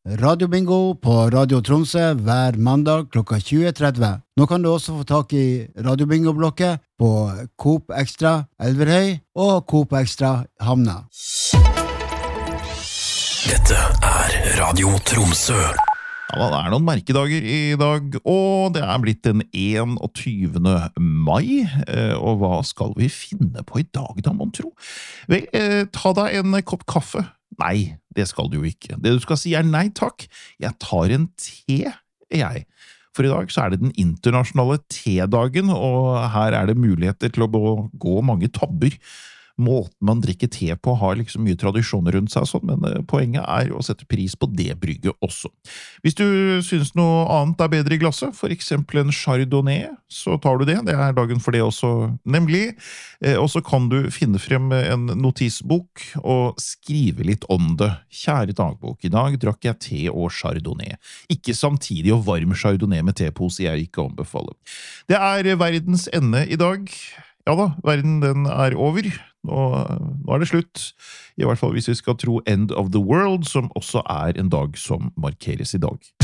Radiobingo på Radio Tromsø hver mandag klokka 20.30. Nå kan du også få tak i Radiobingo-blokket på Coop Extra Elverhøy og Coop Extra Hamna. Dette Radio Tromsø. Ja, det noen merkedager i dag, og det blitt den 21. mai, og hva skal vi finne på i dag da, mon tro? Vel, ta deg en kopp kaffe. Nei, det skal du jo ikke. Det du skal si nei takk. Jeg tar en te, jeg. For i dag så det den internasjonale tedagen, og her det muligheter til å gå mange tabber. Måten man drikker te på har liksom mye tradisjoner rundt seg, sånn, men poenget å sette pris på det brygget også. Hvis du synes noe annet bedre i glasset, for eksempel en chardonnay, så tar du det. Det dagen for det også, nemlig. Og så kan du finne frem en notisbok og skrive litt om det. Kjære dagbok, i dag drakk jeg te og chardonnay. Ikke samtidig og varm chardonnay med tepose jeg ikke anbefaler. Det verdens ende i dag. Ja da, verden den over. Nå det slutt, i hvert fall hvis vi skal tro End of the World, som også en dag som markeres i dag.